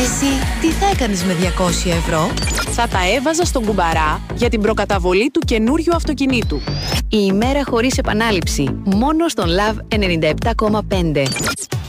Εσύ τι θα έκανες με 200€? Θα τα έβαζα στον κουμπαρά για την προκαταβολή του καινούριου αυτοκινήτου. Η ημέρα χωρίς επανάληψη. Μόνο στον Love 97,5.